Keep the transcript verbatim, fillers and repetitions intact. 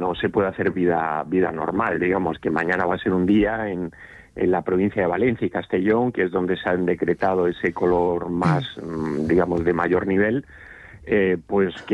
no se puede hacer vida vida normal. Digamos que mañana va a ser un día en, en la provincia de Valencia y Castellón, que es donde se han decretado ese color más, digamos, de mayor nivel, eh, pues que